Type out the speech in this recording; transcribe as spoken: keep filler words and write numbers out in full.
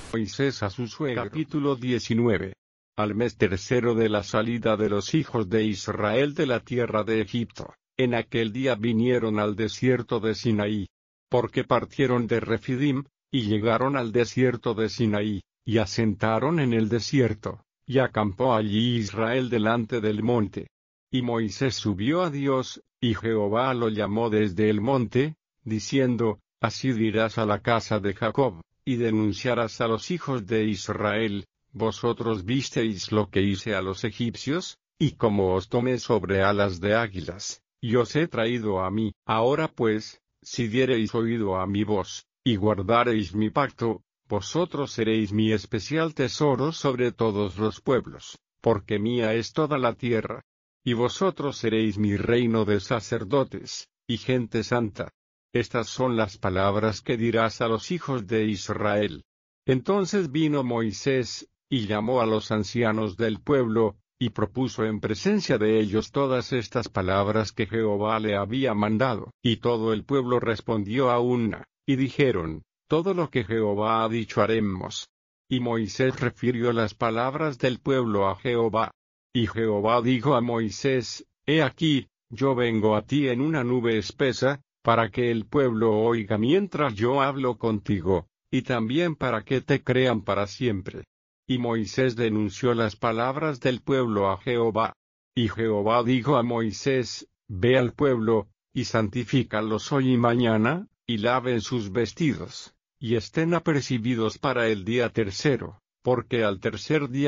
Moisés a su suegro. Capítulo diecinueve. Al mes tercero de la salida de los hijos de Israel de la tierra de Egipto, en aquel día vinieron al desierto de Sinaí. Porque partieron de Refidim, y llegaron al desierto de Sinaí, y asentaron en el desierto, y acampó allí Israel delante del monte. Y Moisés subió a Dios, y Jehová lo llamó desde el monte, diciendo, Así dirás a la casa de Jacob, y denunciarás a los hijos de Israel, vosotros visteis lo que hice a los egipcios, y como os tomé sobre alas de águilas, y os he traído a mí. Ahora pues, si diereis oído a mi voz, y guardareis mi pacto, vosotros seréis mi especial tesoro sobre todos los pueblos, porque mía es toda la tierra. Y vosotros seréis mi reino de sacerdotes, y gente santa. Estas son las palabras que dirás a los hijos de Israel. Entonces vino Moisés, y llamó a los ancianos del pueblo, y propuso en presencia de ellos todas estas palabras que Jehová le había mandado. Y todo el pueblo respondió a una, y dijeron, todo lo que Jehová ha dicho haremos. Y Moisés refirió las palabras del pueblo a Jehová. Y Jehová dijo a Moisés, He aquí, yo vengo a ti en una nube espesa, para que el pueblo oiga mientras yo hablo contigo, y también para que te crean para siempre. Y Moisés denunció las palabras del pueblo a Jehová. Y Jehová dijo a Moisés, Ve al pueblo, y santifícalos hoy y mañana, y laven sus vestidos, y estén apercibidos para el día tercero, porque al tercer día